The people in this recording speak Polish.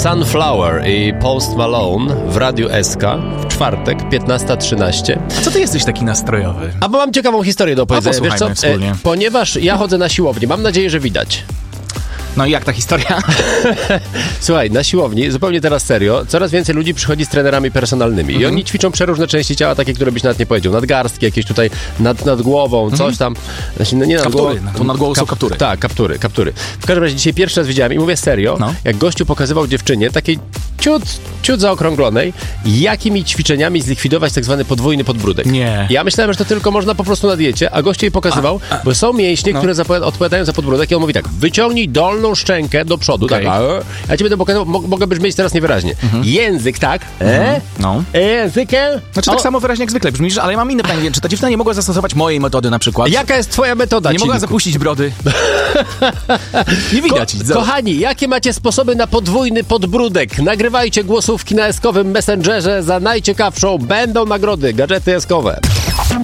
Sunflower i Post Malone w Radiu SK w czwartek, 15:13. A co ty jesteś taki nastrojowy? A bo mam ciekawą historię do opowiedzenia. Wiesz co? Wspólnie. Ponieważ ja chodzę na siłownię, mam nadzieję, że widać. No i jak ta historia? Słuchaj, na siłowni, zupełnie teraz serio, coraz więcej ludzi przychodzi z trenerami personalnymi i oni ćwiczą przeróżne części ciała, takie, które byś nawet nie powiedział. Nadgarstki jakieś tutaj nad głową, coś tam. Znaczy, no nie nad głową. To nad głową są kaptury. Tak, kaptury. W każdym razie dzisiaj pierwszy raz widziałem i mówię serio, jak gościu pokazywał dziewczynie, takiej ciut zaokrąglonej, jakimi ćwiczeniami zlikwidować tak zwany podwójny podbródek. Nie. Ja myślałem, że to tylko można po prostu na diecie, a gościu jej pokazywał, bo są mięśnie, które odpowiadają za podbródek i on mówi tak, wyciągnij dolną szczękę do przodu, tak, ja ci będę pokazał, mogę brzmieć teraz niewyraźnie. Język, tak? Językiem? Znaczy tak samo wyraźnie jak zwykle brzmisz, ale ja mam inne pytanie. Czy ta dziewczyna nie mogła zastosować mojej metody na przykład? Jaka jest twoja metoda? Nie mogła zapuścić brody? Nie widać. Kochani, jakie macie sposoby na podwójny podbródek? Nagrywajcie głosówki na eskowym Messengerze. Za najciekawszą będą nagrody, gadżety eskowe.